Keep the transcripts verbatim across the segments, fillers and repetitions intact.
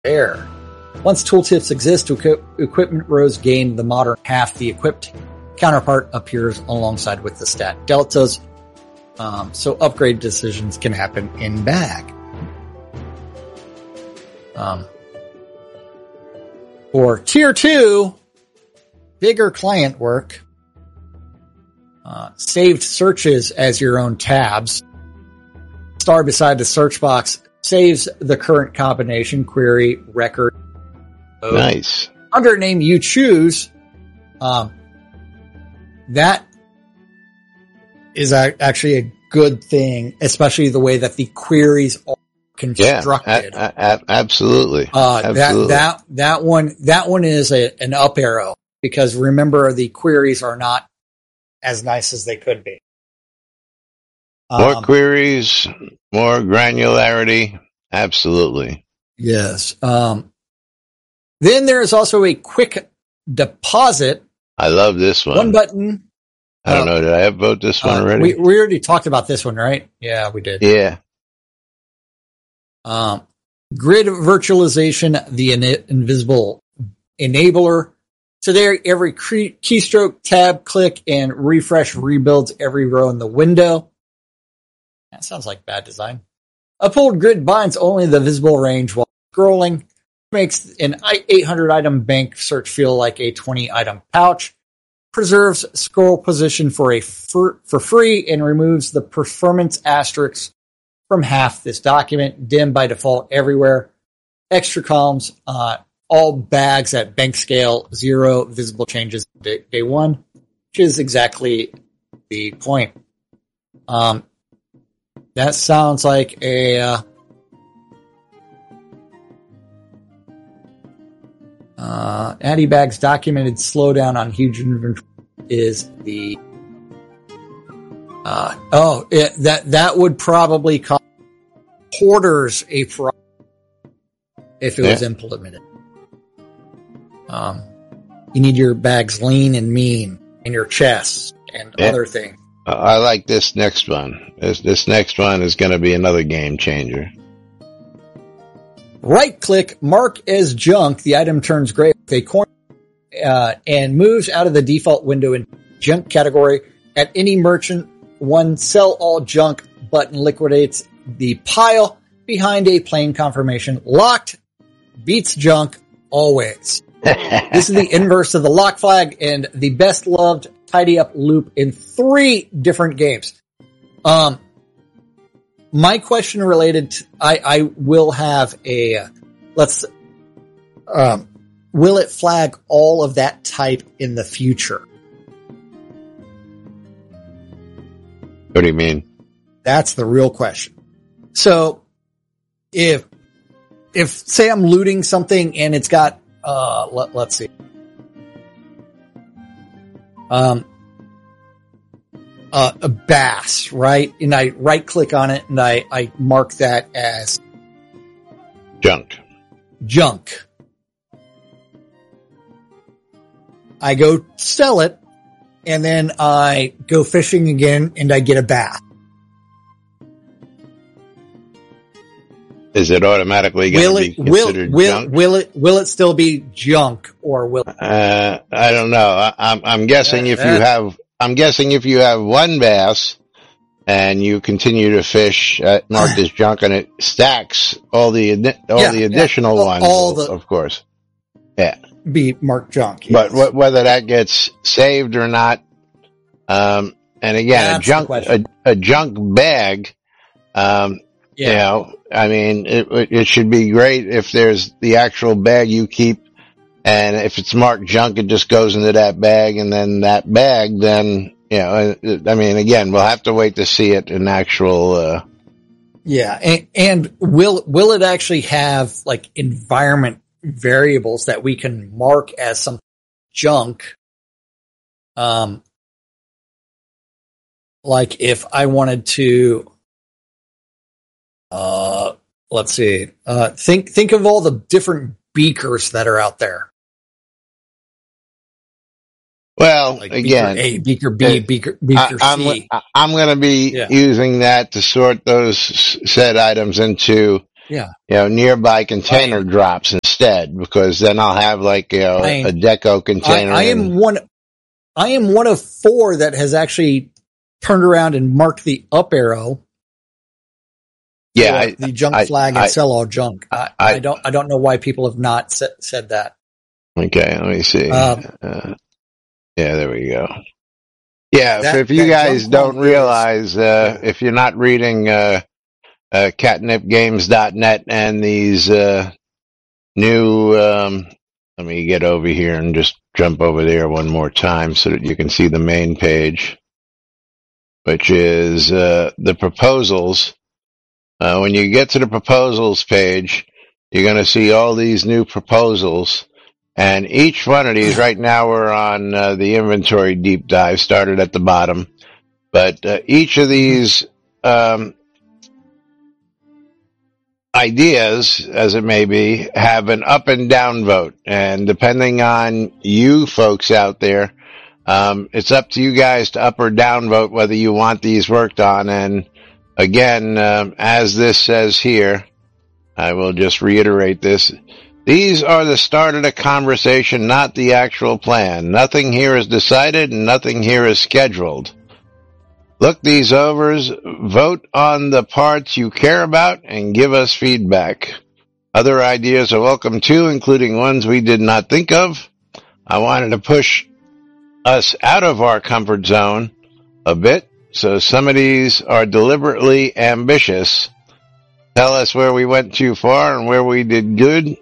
There. Once tooltips exist, equi- equipment rows gain the modern half. The equipped counterpart appears alongside with the stat deltas. Um, so upgrade decisions can happen in bag. Um, for tier two, bigger client work, uh, saved searches as your own tabs. Star beside the search box saves the current combination, query, record. Nice. Under name you choose, um, that is a, actually a good thing, especially the way that the queries are constructed. Yeah, a- a- absolutely. Uh, absolutely. That, that, that one, that one is a, an up arrow because remember the queries are not as nice as they could be. More Um, queries, more granularity. Absolutely. Yes. Um, then there is also a quick deposit. I love this one. One button. I don't uh, know. Did I vote this one uh, already? We, we already talked about this one, right? Yeah, we did. Yeah. Um, grid virtualization, the in- invisible enabler. So there, every key- keystroke, tab, click, and refresh rebuilds every row in the window. That sounds like bad design. A pulled grid binds only the visible range while scrolling. Makes an eight hundred item bank search feel like a twenty item pouch. Preserves scroll position for a for, for free and removes the performance asterisk from half this document. Dim by default everywhere. Extra columns, uh, all bags at bank scale, zero visible changes day, day one, which is exactly the point. Um, that sounds like a, uh, Uh, Adibag's documented slowdown on huge inventory is the, uh, oh, it, that, that would probably cause hoarders a problem if it yeah. was implemented. Um, you need your bags lean and mean in your chest and yeah. other things. Uh, I like this next one. This, this next one is going to be another game changer. Right click, mark as junk. The item turns gray with a corner, uh, and moves out of the default window in junk category. At any merchant, one sell all junk button liquidates the pile behind a plain confirmation. Locked beats junk always. This is the inverse of the lock flag and the best loved tidy up loop in three different games. Um, My question related to, I, I will have a, uh, let's, um, will it flag all of that type in the future? What do you mean? That's the real question. So if, if say I'm looting something and it's got, uh, let, let's see. Um, Uh, a bass, right? And I right click on it and I, I mark that as Junk. junk. I go sell it and then I go fishing again and I get a bass. Is it automatically going Will to it, be will, considered will, junk? will it, will it still be junk or will it? Uh, I don't know. I, I'm, I'm guessing That- if you that- have, I'm guessing if you have one bass and you continue to fish uh, marked as junk and it stacks all the, addi- all Yeah, the yeah. additional All- ones, all the- of course. Yeah. Be marked junk. But yes. wh- whether that gets saved or not, um, and again, That's a the junk, a, question. a junk bag, um, Yeah. you know, I mean, it, it should be great if there's the actual bag you keep, and if it's marked junk, it just goes into that bag, and then that bag, then, you know, I mean, again, we'll have to wait to see it in actual, uh, Yeah. And, and will, will it actually have like environment variables that we can mark as some junk? Um, like if I wanted to, uh, let's see, uh, think, think of all the different beakers that are out there. well, Like again, beaker A, beaker B, it- beaker, beaker I, C. I'm, I'm going to be Yeah. using that to sort those said items into Yeah. you know, nearby container drops instead, because then I'll have like, you know, I- a deco container. I, I am and- one. I am one of four that has actually turned around and marked the up arrow. Yeah, for I- the junk I- flag and I- sell all junk. I, I- I don't. I don't know why people have not said, said that. Okay, let me see. Um, uh, yeah, there we go. Yeah, That- so if you that guys junk don't one is- realize, uh, yeah. if you're not reading uh, uh, catnip games dot net and these uh, new, um, let me get over here and just jump over there one more time so that you can see the main page, which is uh, the proposals. Uh, when you get to the proposals page, you're going to see all these new proposals. And each one of these, right now we're on uh, the inventory deep dive, started at the bottom. But uh, each of these um, ideas, as it may be, have an up and down vote. And depending on you folks out there, um, it's up to you guys to up or down vote whether you want these worked on. And again, um, as this says here, I will just reiterate this. These are the start of the conversation, not the actual plan. Nothing here is decided and nothing here is scheduled. Look these over, vote on the parts you care about, and give us feedback. Other ideas are welcome too, including ones we did not think of. I wanted to push us out of our comfort zone a bit, so some of these are deliberately ambitious. Tell us where we went too far and where we did good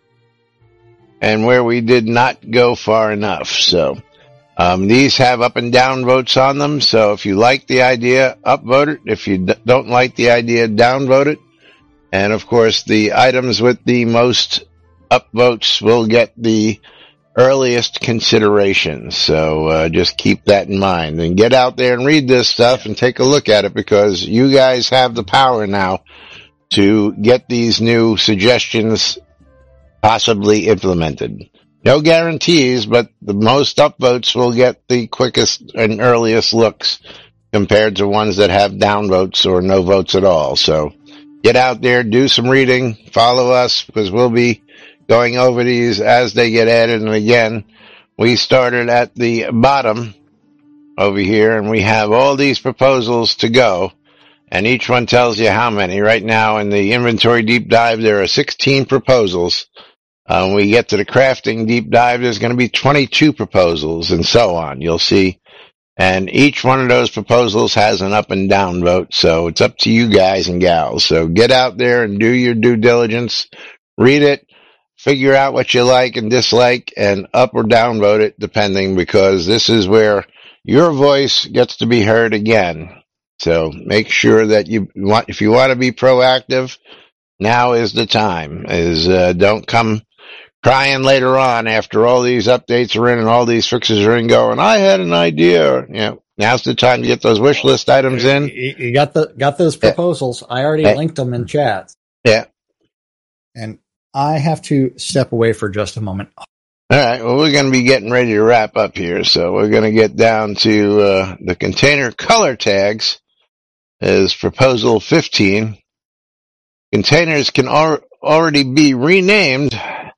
and where we did not go far enough. So um, these have up and down votes on them. So if you like the idea, upvote it. If you d- don't like the idea, downvote it. And of course, the items with the most upvotes will get the earliest consideration. So uh, just keep that in mind and get out there and read this stuff and take a look at it, because you guys have the power now to get these new suggestions possibly implemented. No guarantees, but the most upvotes will get the quickest and earliest looks compared to ones that have downvotes or no votes at all. So get out there, do some reading, follow us, because we'll be going over these as they get added. And again, we started at the bottom over here, and we have all these proposals to go. And each one tells you how many. Right now in the inventory deep dive, there are sixteen proposals. Uh, when we get to the crafting deep dive, there's going to be twenty-two proposals, and so on. You'll see. And each one of those proposals has an up and down vote. So it's up to you guys and gals. So get out there and do your due diligence. Read it. Figure out what you like and dislike, and up or down vote it, depending, because this is where your voice gets to be heard again. So make sure that you want, if you want to be proactive, now is the time. Is uh, don't come crying later on after all these updates are in and all these fixes are in, going, I had an idea. Or, you know, now's the time to get those wish list items in. You, you got the got those proposals. I already Yeah. linked them in chat. Yeah. And I have to step away for just a moment. All right. Well, we're going to be getting ready to wrap up here. So we're going to get down to uh, the container color tags is proposal fifteen. Containers can al- already be renamed.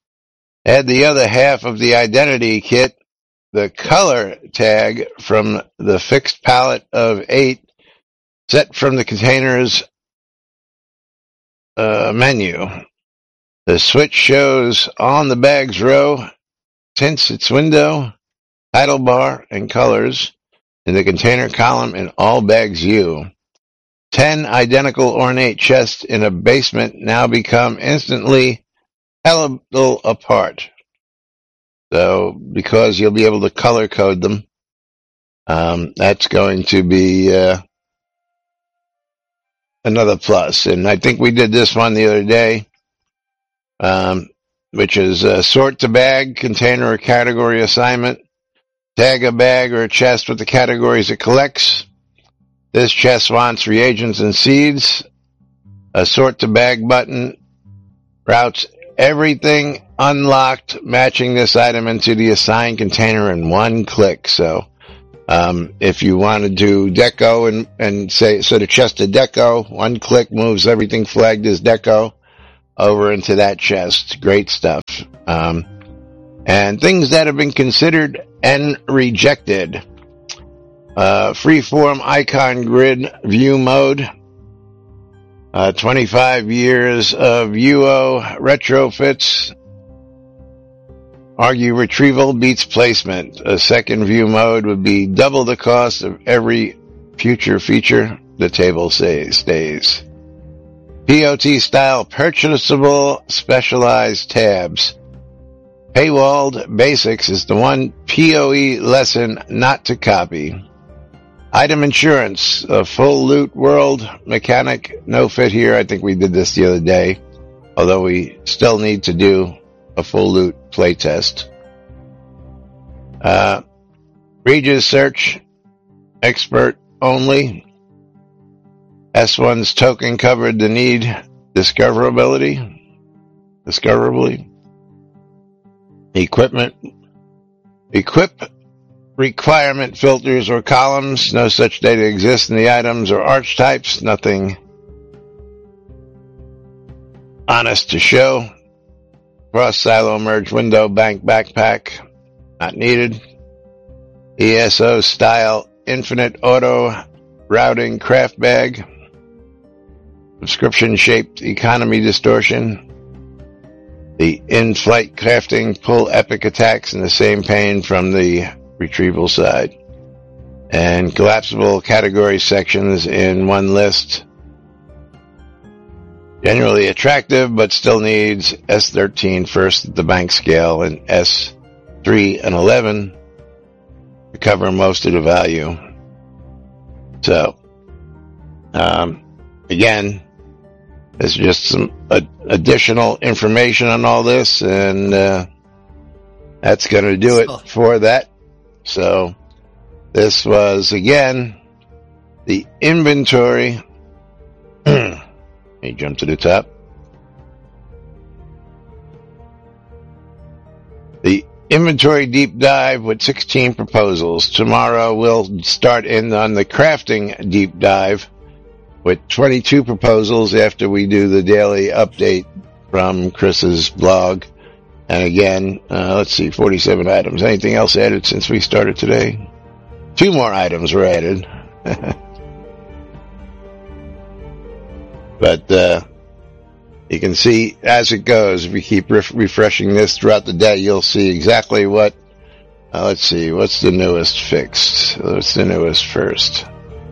Add the other half of the identity kit, the color tag from the fixed palette of eight, set from the container's uh, menu. The switch shows on the bag's row, tints its window, title bar, and colors in the container column in all bags view. Ten identical ornate chests in a basement now become instantly tellable apart. So, because you'll be able to color code them, um, that's going to be uh, another plus. And I think we did this one the other day, um, which is uh, sort to bag, container or category assignment, tag a bag or a chest with the categories it collects. This chest wants reagents and seeds. A sort to bag button routes everything unlocked matching this item into the assigned container in one click. So um, if you want to do deco and, and say, so the chest of deco, one click moves everything flagged as deco. over into that chest. Great stuff. Um, and things that have been considered and rejected. Uh, freeform icon grid view mode. Uh, twenty-five years of U O retrofits. Argue retrieval beats placement. A second view mode would be double the cost of every future feature. The table says stays. P O T style purchasable specialized tabs. Paywalled Basics is the one P O E lesson not to copy. Item insurance, a full loot world mechanic, no fit here. I think we did this the other day, although we still need to do a full loot playtest. Uh, Regis search, expert only. S one's token covered the need discoverability, discoverably. Equipment, equip requirement filters or columns. No such data exists in the items or archetypes. Nothing honest to show. Cross silo merge window bank backpack. Not needed. E S O style infinite auto routing craft bag. Subscription shaped economy distortion. The in-flight crafting pull epic attacks in the same pane from the retrieval side. And collapsible category sections in one list. Generally attractive, but still needs S thirteen first at the bank scale and S three and eleven to cover most of the value. So, um, again, there's just some uh, additional information on all this, and uh, that's going to do it for that. So, this was, again, the inventory. Let me jump to the top. The inventory deep dive with sixteen proposals. Tomorrow we'll start in on the crafting deep dive with twenty-two proposals after we do the daily update from Chris's blog. And again, uh, let's see, forty-seven items. Anything else added since we started today? Two more items were added. But uh, you can see as it goes, if you keep ref- refreshing this throughout the day, you'll see exactly what, uh, let's see, what's the newest fixed? What's the newest first?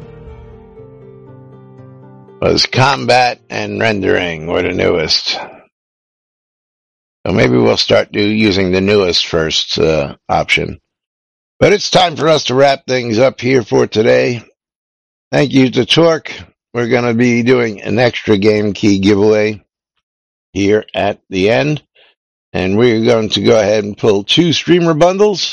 Was combat and rendering were the newest. So maybe we'll start do, using the newest first uh, option. But it's time for us to wrap things up here for today. Thank you to Torque. We're going to be doing an extra game key giveaway here at the end. And we're going to go ahead and pull two streamer bundles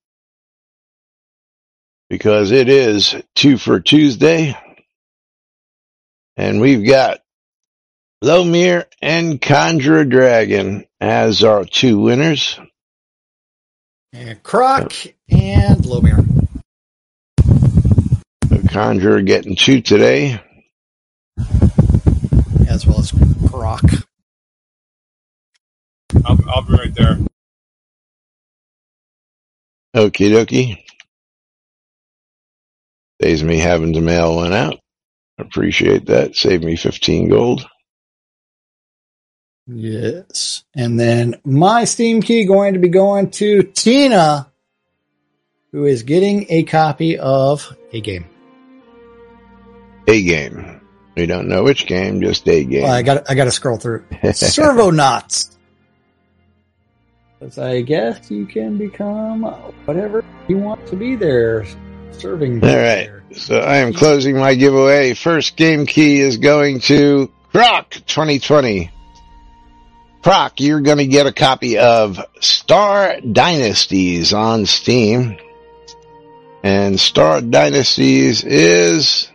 because it is two for Tuesday. And we've got Lomir and Conjure Dragon as our two winners. And Croc and Lomir. Conjure getting two today. As well as Croc. I'll, I'll be right there. Okie dokie. Saves me having to mail one out. Appreciate that. Saved me fifteen gold. Yes. And then my Steam key going to be going to Tina, who is getting a copy of a game. A game. We don't know which game, just a game. Well, I got I got to scroll through. Servonauts. Because I guess you can become whatever you want to be there, serving. All right. There. So I am closing my giveaway. First game key is going to Croc twenty twenty. Croc, you're going to get a copy of Star Dynasties on Steam. And Star Dynasties is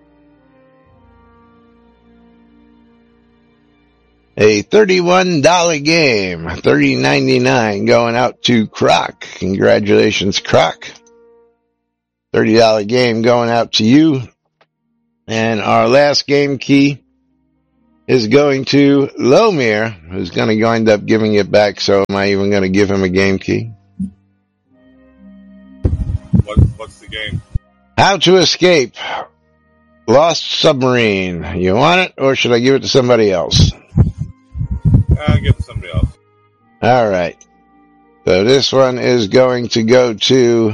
a thirty-one dollars game, thirty ninety-nine going out to Croc. Congratulations, Croc. thirty dollars game going out to you. And our last game key is going to Lomir, who's going to wind up giving it back. So am I even going to give him a game key? What, what's the game? How to Escape Lost Submarine. You want it, or should I give it to somebody else? I'll give it to somebody else. All right. So this one is going to go to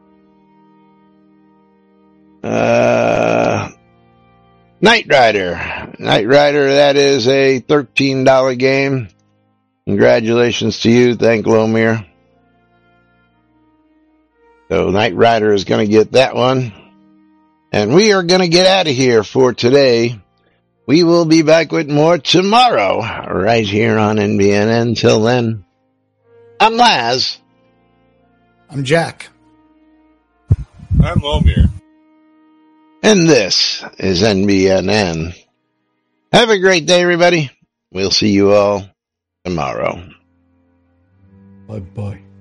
uh, Knight Rider. Knight Rider, that is a thirteen dollars game. Congratulations to you. Thank Lomir. So Knight Rider is going to get that one. And we are going to get out of here for today. We will be back with more tomorrow, right here on N B N. Until then, I'm Laz. I'm Jack. I'm Lomir. And this is N B N N. Have a great day, everybody. We'll see you all tomorrow. Bye-bye.